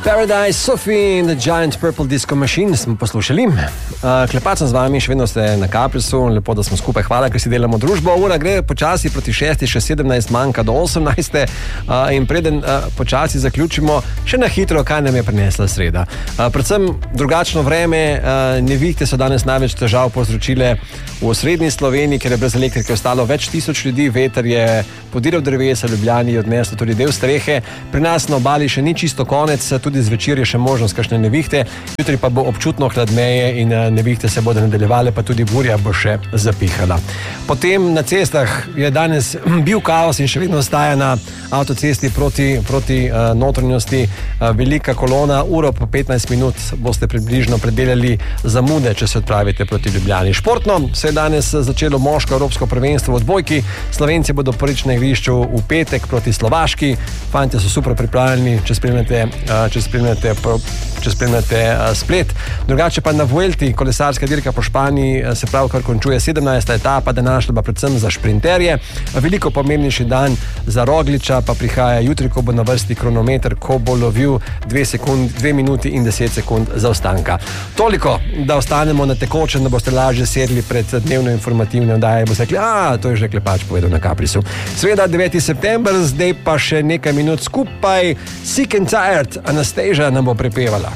Paradise, Sophie in the Giant Purple Disco Machine smo poslušali. Klepat sem z vami, še vedno ste na Kaprisu, lepo, da smo skupaj, hvala, ker si delamo družbo. Ura gre počasi proti 6, še 17 manjka do 18. In preden počasi zaključimo, še na hitro, kaj nam je prinesla sreda. Predvsem drugačno vreme, nevihte so danes največ težav povzročile v osrednji Sloveniji, ker je brez elektrike ostalo več tisoč ljudi, veter je podiral drevesa, Ljubljani je odneslo tudi del strehe. Pri nas na obali še ni čisto konec, tudi zvečer je še možnost kakšne nevihte, jutri pa bo občutno hladneje in nevihte se bodo nadaljevale, pa tudi burja bo še zapihala. Potem na cestah je danes bil kaos in še vedno ostaja na avtocesti proti notranjosti velika kolona, uro po 15 minut boste približno predelali zamude, če se odpravite proti Ljubljani. Športno se je danes začelo moško evropsko prvenstvo v odbojki. Slovenci bodo prvič na igrišču v petek proti Slovaški. Fantje so super pripravljeni, če spremljate splet. Drugače pa na Vuelti, kolesarska dirka po Španiji, se pravkar končuje 17. etapa, današnja pa predvsem za šprinterje. Veliko pomembnejši dan za Rogliča pa prihaja jutri, ko bo na vrsti kronometer, ko bo lovil 2 minuti in 10 sekund zaostanka. Toliko, da ostanemo na tekočem, da boste lažje sedli pred dnevno informativne oddaje, bo se rekli, to je že Klepač povedal na Kaprisu. Sreda, 9. september, zdaj pa še nekaj minut skupaj. Sick and Tired, Anastasia nam bo prepevala.